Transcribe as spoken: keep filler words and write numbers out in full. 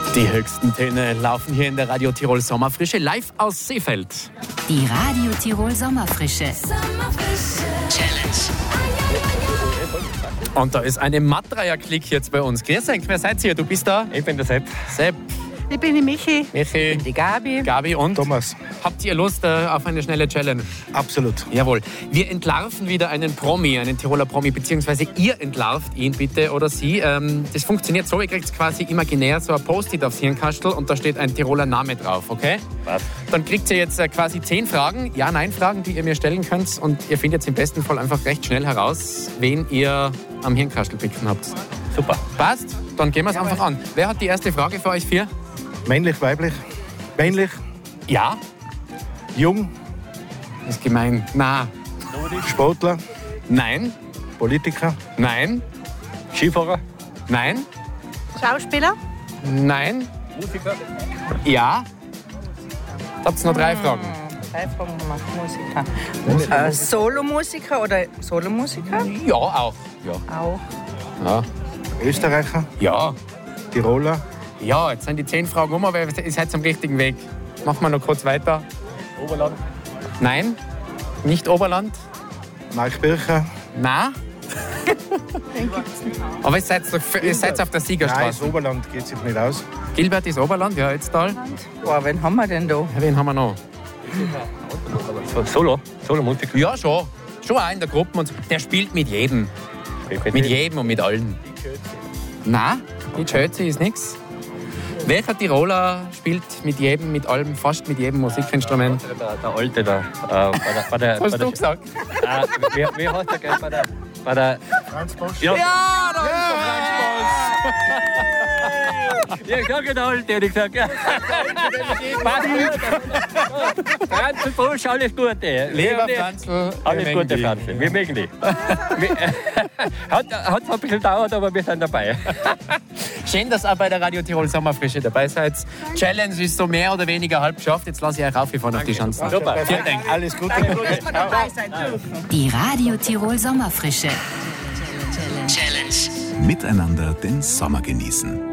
Die höchsten Töne laufen hier in der Radio Tirol Sommerfrische live aus Seefeld. Die Radio Tirol Sommerfrische. Sommerfrische Challenge. Und da ist eine Mattreier-Klick jetzt bei uns. Grüß euch, wer seid ihr? Du bist da? Ich bin der Sepp. Sepp. Ich bin die Michi. Michi. Ich bin die Gabi. Gabi und? Thomas. Habt ihr Lust äh, auf eine schnelle Challenge? Absolut. Jawohl. Wir entlarven wieder einen Promi, einen Tiroler Promi, beziehungsweise ihr entlarvt ihn bitte oder sie. Ähm, das funktioniert so, ihr kriegt quasi imaginär so ein Post-it aufs Hirnkastel und da steht ein Tiroler Name drauf, okay? Was? Dann kriegt ihr jetzt äh, quasi zehn Fragen, Ja-Nein-Fragen, die ihr mir stellen könnt und ihr findet im besten Fall einfach recht schnell heraus, wen ihr am Hirnkastel picken habt. Super. Passt? Dann gehen wir es einfach an. Wer hat die erste Frage für euch vier? Männlich, weiblich? Männlich? Ja. Jung? Das ist gemein. Na. Sportler? Nein. Politiker? Nein. Skifahrer? Nein. Schauspieler? Nein. Musiker? Ja. Habt ihr noch drei Fragen? Drei Fragen gemacht. Musiker. Äh, Solomusiker oder Solomusiker? Ja, auch. Ja. Auch. Ja. Österreicher? Ja. Tiroler? Ja, jetzt sind die zehn Fragen um, aber ihr seid am richtigen Weg. Machen wir noch kurz weiter. Oberland? Nein. Nicht Oberland. Markbircher? Nein. Aber ihr seid, doch, ihr seid auf der Nein, das Siegerstraße. Oberland geht sich nicht aus. Gilbert ist Oberland, ja, jetzt da. Boah, wen haben wir denn da? Ja, wen haben wir noch? Solo? Solo-Musiker? Ja, schon. Schon auch in der Gruppe. Und der spielt mit jedem. Mit jedem und mit allen. Nein, die Schötze ist nichts. Welcher Tiroler spielt mit jedem, mit allem, fast mit jedem Musikinstrument? Der, der Alte da. Äh, bei der, bei der, Hast bei du der, gesagt? Äh, wie, wie heißt der gell? Bei der, bei der Franz Bosch. Ja, Ja, da ist ja, ich sag der Alte, hätte ich gesagt. Ja. Passt gut. Franz Bosch, alles Gute. der Lieber Franzl, Alles Gute, Franz. Wir mögen dich. Wir- hat, hat zwar ein bisschen gedauert, aber wir sind dabei. Schön, dass ihr auch bei der Radio Tirol Sommerfrische dabei seid. Challenge ist so mehr oder weniger halb geschafft. Jetzt lasse ich euch rauffahren auf die Chancen. Super. Vielen Dank. Alles Gute. Dass wir dabei sein dürfen. Die Radio Tirol Sommerfrische Challenge. Miteinander den Sommer genießen.